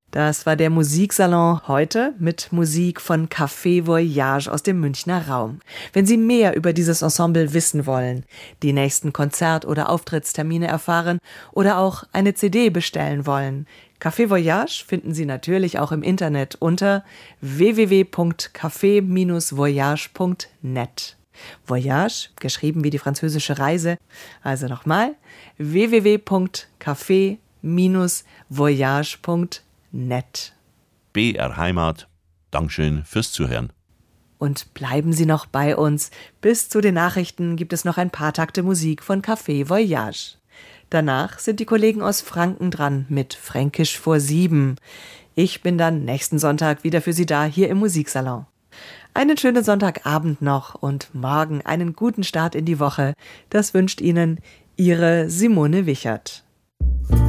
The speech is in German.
Das war der Musiksalon heute mit Musik von Café Voyage aus dem Münchner Raum. Wenn Sie mehr über dieses Ensemble wissen wollen, die nächsten Konzert- oder Auftrittstermine erfahren oder auch eine CD bestellen wollen, Café Voyage finden Sie natürlich auch im Internet unter www.café-voyage.net. Voyage, geschrieben wie die französische Reise. Also nochmal, www.café-voyage.net. BR Heimat, Dankeschön fürs Zuhören. Und bleiben Sie noch bei uns. Bis zu den Nachrichten gibt es noch ein paar Takte Musik von Café Voyage. Danach sind die Kollegen aus Franken dran mit Fränkisch vor 7. Ich bin dann nächsten Sonntag wieder für Sie da, hier im Musiksalon. Einen schönen Sonntagabend noch und morgen einen guten Start in die Woche. Das wünscht Ihnen Ihre Simone Wichert.